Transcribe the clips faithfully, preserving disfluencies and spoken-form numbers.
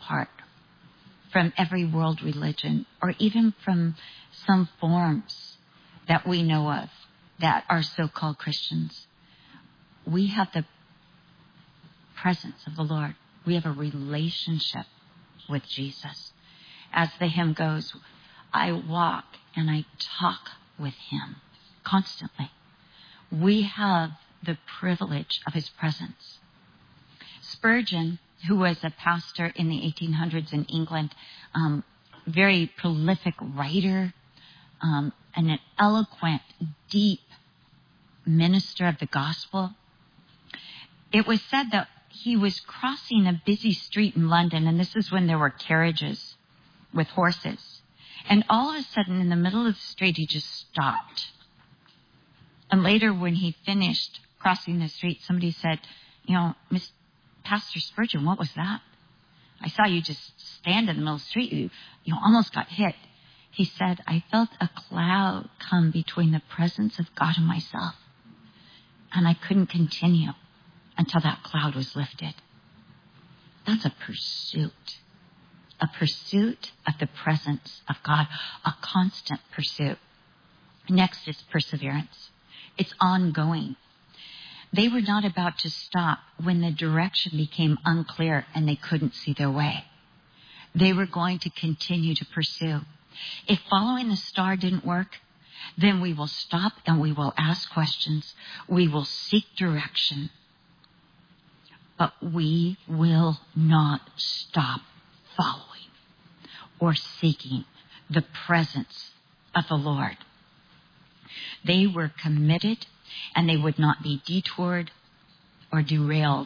apart from every world religion or even from some forms that we know of that are so-called Christians. We have the presence of the Lord. We have a relationship with Jesus. As the hymn goes, I walk and I talk with him constantly. We have the privilege of his presence. Spurgeon, who was a pastor in the eighteen hundreds in England, um, very prolific writer, um, and an eloquent, deep minister of the gospel. It was said that he was crossing a busy street in London, and this is when there were carriages with horses. And all of a sudden, in the middle of the street, he just stopped. And later, when he finished crossing the street, somebody said, you know, Miss Pastor Spurgeon, what was that? I saw you just stand in the middle of the street. You, you almost got hit. He said, I felt a cloud come between the presence of God and myself. And I couldn't continue until that cloud was lifted. That's a pursuit. A pursuit of the presence of God. A constant pursuit. Next is perseverance. It's ongoing. They were not about to stop when the direction became unclear and they couldn't see their way. They were going to continue to pursue. If following the star didn't work, then we will stop and we will ask questions. We will seek direction. But we will not stop following or seeking the presence of the Lord. They were committed and they would not be detoured or derailed.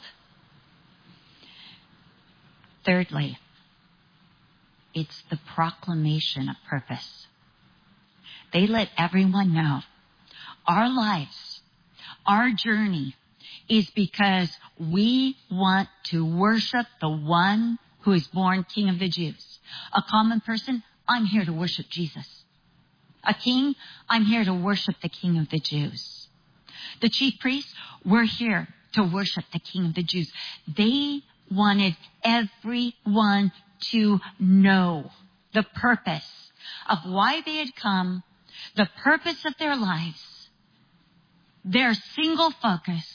Thirdly, it's the proclamation of purpose. They let everyone know our lives, our journey is because we want to worship the one who is born King of the Jews. A common person, I'm here to worship Jesus. A king, I'm here to worship the King of the Jews. The chief priests, we're here to worship the King of the Jews. They wanted everyone to know the purpose of why they had come, the purpose of their lives, their single focus.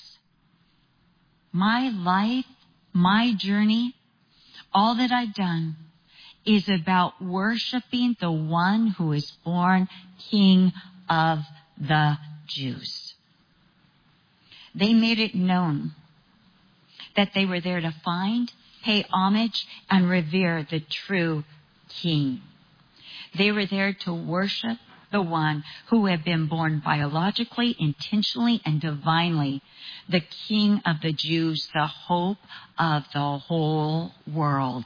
My life, my journey, all that I've done is about worshiping the one who is born King of the Jews. They made it known that they were there to find, pay homage, and revere the true King. They were there to worship the one who had been born biologically, intentionally, and divinely, the King of the Jews, the hope of the whole world.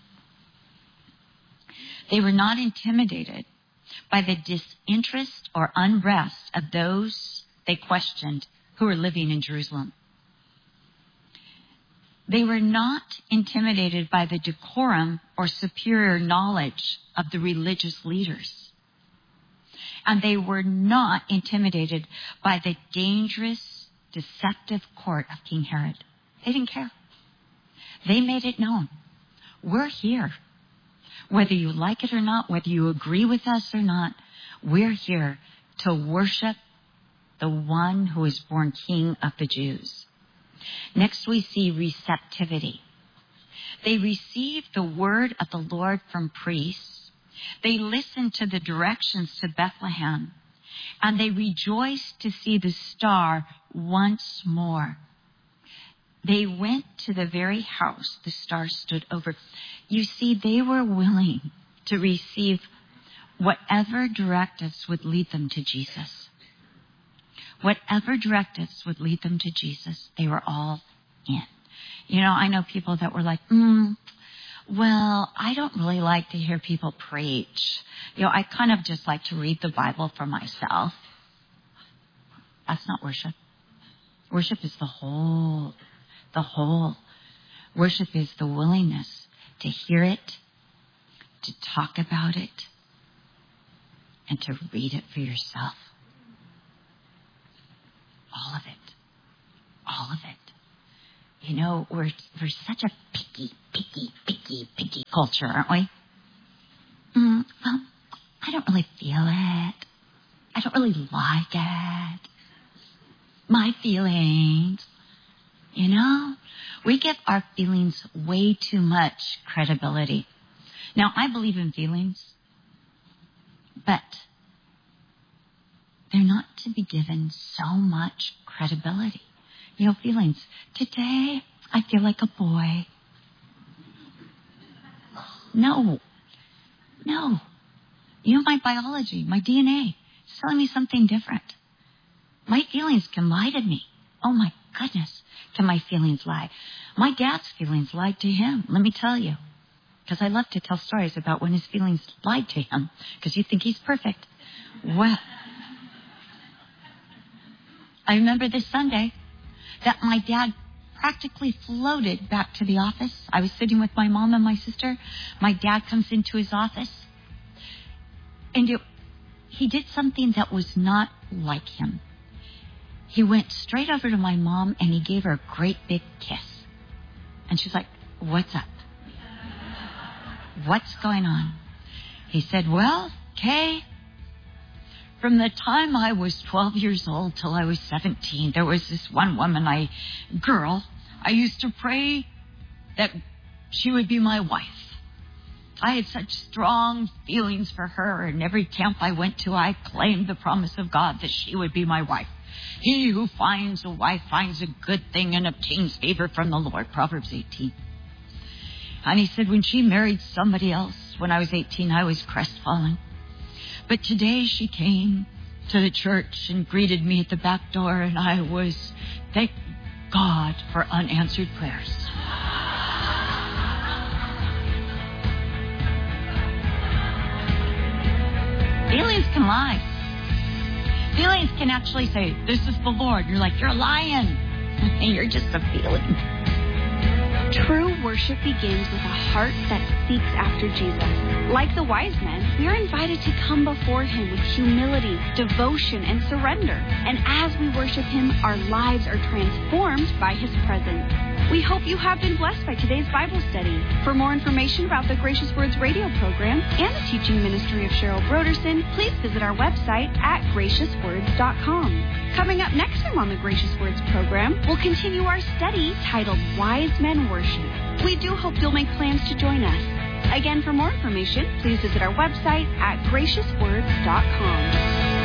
They were not intimidated by the disinterest or unrest of those they questioned who were living in Jerusalem. They were not intimidated by the decorum or superior knowledge of the religious leaders. And they were not intimidated by the dangerous, deceptive court of King Herod. They didn't care. They made it known. We're here. Whether you like it or not, whether you agree with us or not, we're here to worship the one who is born King of the Jews. Next, we see receptivity. They received the word of the Lord from priests. They listened to the directions to Bethlehem, and they rejoiced to see the star once more. They went to the very house the star stood over. You see, they were willing to receive whatever directives would lead them to Jesus. Whatever directives would lead them to Jesus, they were all in. You know, I know people that were like, mm, well, I don't really like to hear people preach. You know, I kind of just like to read the Bible for myself. That's not worship. Worship is the whole, the whole. Worship is the willingness to hear it, to talk about it, and to read it for yourself. All of it. All of it. You know, we're, we're such a picky, picky, picky, picky culture, aren't we? Mm, well, I don't really feel it. I don't really like it. My feelings. You know, we give our feelings way too much credibility. Now, I believe in feelings, but they're not to be given so much credibility. You know, feelings. Today, I feel like a boy. No. No. You know, my biology, my D N A, is telling me something different. My feelings can lie to me. Oh, my goodness, can my feelings lie? My dad's feelings lied to him, let me tell you. Because I love to tell stories about when his feelings lied to him, because you think he's perfect. Well, I remember this Sunday that my dad practically floated back to the office. I was sitting with my mom and my sister. My dad comes into his office, and it, he did something that was not like him. He went straight over to my mom, and he gave her a great big kiss. And she's like, what's up? What's going on? He said, well, Kay, from the time I was twelve years old till I was seventeen, there was this one woman, I, girl, I used to pray that she would be my wife. I had such strong feelings for her, and every camp I went to, I claimed the promise of God that she would be my wife. He who finds a wife finds a good thing and obtains favor from the Lord, Proverbs eighteen. And he said, when she married somebody else, when I was eighteen, I was crestfallen. But today she came to the church and greeted me at the back door, and I was, thank God for unanswered prayers. Feelings can lie. Feelings can actually say, this is the Lord. You're like, you're lying. And you're just a feeling. True worship begins with a heart that seeks after Jesus. Like the wise men, we are invited to come before him with humility, devotion, and surrender. And as we worship him, our lives are transformed by his presence. We hope you have been blessed by today's Bible study. For more information about the Gracious Words radio program and the teaching ministry of Cheryl Broderson, please visit our website at gracious words dot com. Coming up next time on the Gracious Words program, we'll continue our study titled Wise Men Worship. We do hope you'll make plans to join us. Again, for more information, please visit our website at gracious words dot com.